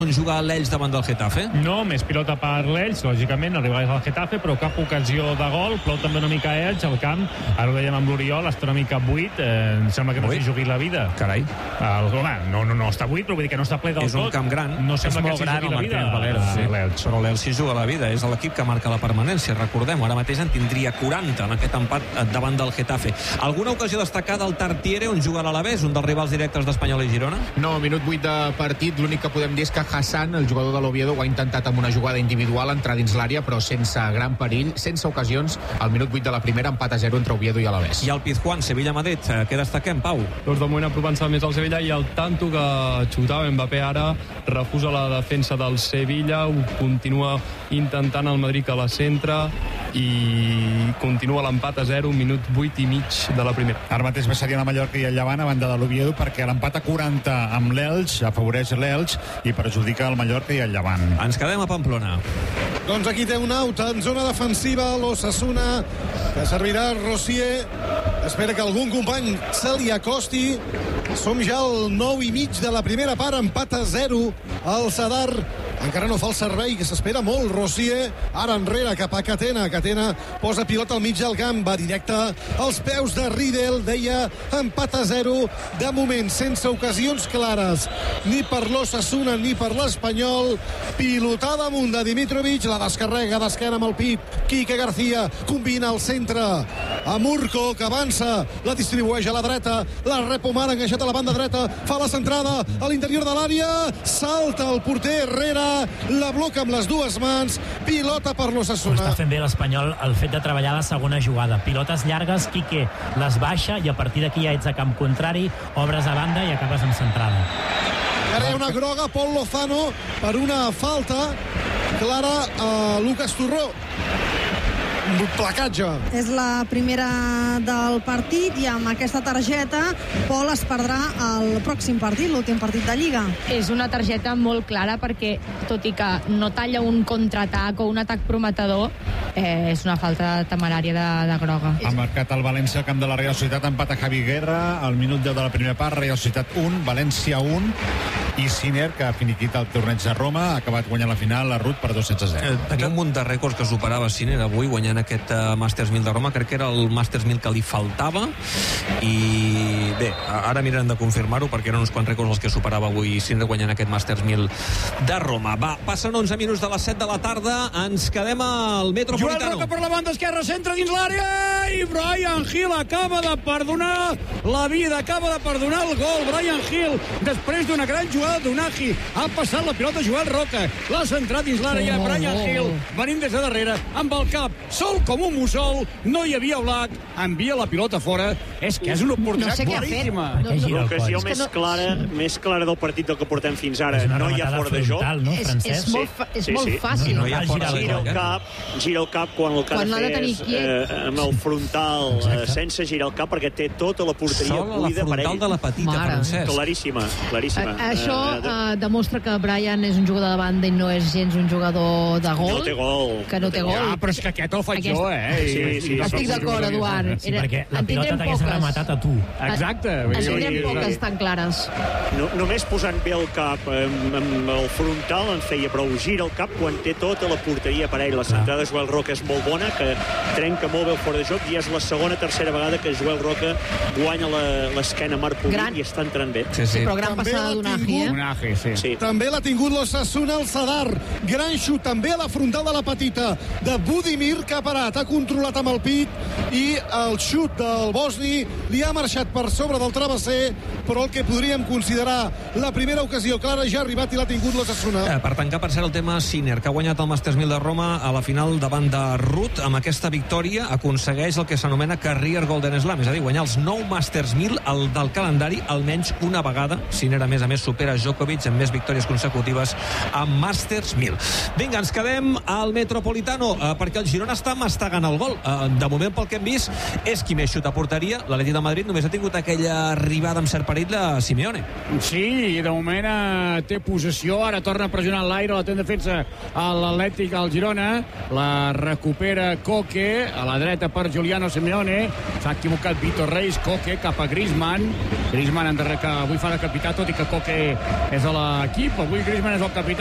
on juga l'Elx davant del Getafe? No, més pilota per l'Elx, lògicament, arribarà al Getafe, però cap ocasió de gol, plou també una mica Elx, al camp, ara ho dèiem amb l'Oriol, està una mica buit, em sembla que no s'hi jugui la vida. Carai. No està buit, però vull dir que no està ple del tot. És un camp gran. No sembla que s'hi jugui la vida. L'Elx. Però l'Elx s'hi juga la vida, és l'equip que marca la permanència, recordem, ara mateix en tindria 40 en aquest empat davant del Getafe. Alguna ocasió destacada al Tartiere, on juga l'Alavés, un dels rivals directes d'Espanyol i Girona? No, minut 8 de partit, l'únic que podem dir és que Hassan, el jugador de l'Oviedo, ho ha intentat amb una jugada individual, entrar dins l'àrea, però sense gran perill, sense ocasions. Al minut 8 de la primera, empat a 0 entre Oviedo i Alavés. I el Pizjuán, Sevilla-Madrid, què destaquem, Pau? Doncs de moment apropant-se més al Sevilla, i el tanto que xutava Mbappé ara refusa la defensa del Sevilla, ho continua intentant el Madrid que la centra, i continua l'empat a 0, minut 8 i mig de la primera. Ara mateix va ser a la Mallorca i el Llevant a banda de l'Oviedo, perquè l'empat a 40 amb l'Elx afavoreix l'Elx i perjudica el Mallorca i el Llevant. Ens quedem a Pamplona. Doncs aquí té un out en zona defensiva l'Osasuna, que servirà Rossier. Espera que algun company se li acosti. Som ja al 9 i mig de la primera part, empat a 0 al Sadar. Encara no fa el servei, que s'espera molt Rossier, ara enrere cap a Catena. Catena posa pilota al mig del camp, va directe als peus de Riedel, deia empat a 0, de moment sense ocasions clares ni per l'Osasuna ni per l'Espanyol. Pilotada amunt de Dimitrovic, la descarrega d'esquena amb el pit Quique García, combina al centre amb Urco, que avança, la distribueix a la dreta, la rep Omar, enganxat a la banda dreta, fa la centrada a l'interior de l'àrea, salta el porter Herrera, la bloca amb les dues mans, pilota per l'Osasuna. Està fent bé l'Espanyol el fet de treballar la segona jugada, pilotes llargues, Quique les baixa i a partir d'aquí ja ets a camp contrari, obres a banda i acabes amb centrada. I ara hi ha una groga, Pol Lozano, per una falta clara a Lucas Turró. Un placatge. És la primera del partit i amb aquesta targeta Pol es perdrà el pròxim partit, l'últim partit de Lliga. És una targeta molt clara perquè, tot i que no talla un contraatac o un atac prometedor, és una falta temerària de groga. Ha marcat el València al camp de la Real Societat, empat a Javi Guerra, al minut 10 de la primera part, Real Societat 1, València 1, i Sinner, que ha finiquit el torneig de Roma, ha acabat guanyant la final, la Ruth, per 2-0. Tenia un munt de rècords que superava Sinner avui guanyant aquest Masters 1000 de Roma. Crec que era el Masters 1000 que li faltava, i bé, ara mirarem de confirmar-ho perquè eren uns quants rècords els que superava avui Sinner guanyant aquest Masters 1000 de Roma. Va, passen 11 minuts de les 7 de la tarda, ens quedem al Metropolitano. Joel Roca per la banda esquerra, centra dins l'àrea, i Bryan Gil acaba de perdonar la vida, acaba de perdonar el gol. Bryan Gil, després d'una gran jugada d'Unagi, ha passat la pilota Joel Roca, l'ha centrat dins l'àrea. Bryan Gil, venint des de darrere, amb el cap sol com un mussol, no hi havia Black, envia la pilota fora. És que és una oportunitat claríssima. L'ocasió més clara del partit del que portem fins ara. No hi ha fora de joc. És molt fàcil. Gira el cap quan el que ha de fer és amb el frontal, sense girar el cap, perquè té tota la porteria buida per ell. Sol a la frontal de la petita, Francesc. Claríssima. Això demostra que Bryan és un jugador de banda i no és gens un jugador de gol. Que no té gol. Però és que aquest el faig jo, Sí. Estic d'acord, Eduard. Sí, perquè la pilota t'hagués rematat a tu. Exacte. En tindrem poques tan clares. Només posant bé el cap amb el frontal en feia prou. Gira el cap quan té tota la porteria per ell. La centrada de Joel Roca és molt bona, que trenca molt bé el fora de joc, i és la segona, tercera vegada que Joel Roca guanya l'esquena a Marc Puig i està entrant bé. Sí, però gran passada d'Unagi, sí. També l'ha tingut l'Osasuna al Sadar. Gran xut també a la frontal de la petita de Budimir, que ha parat, ha controlat amb el pit, i el xut del bosni li ha marxat per sobre del travesser, però el que podríem considerar la primera ocasió clara ja ha arribat i l'ha tingut l'Osasuna. Per tancar, per cert, el tema Sinner, que ha guanyat el Masters 1000 de Roma a la final davant de Ruth. Amb aquesta victòria aconsegueix el que s'anomena Career Golden Slam, és a dir, guanyar els 9 Masters 1000 del calendari almenys una vegada. Sinner, a més supera Djokovic amb més victòries consecutives amb Masters 1000. Vinga, ens quedem al Metropolitano, perquè el Girona està mastegant el gol. De moment, pel que hem vist, és qui més xuta a porteria. L'Atlètic de Madrid només ha tingut aquella arribada amb cert perill de Simeone. Sí, de moment té possessió, ara torna a pressionar l'aire, la té en defensa a l'Atlètic, al Girona, la recupera Koke, a la dreta per Giuliano Simeone, s'ha equivocat Vitor Reis, Koke cap a Griezmann, Griezmann endarrere, que avui fa de capità, tot i que Koke és a l'equip. Avui Griezmann és el capità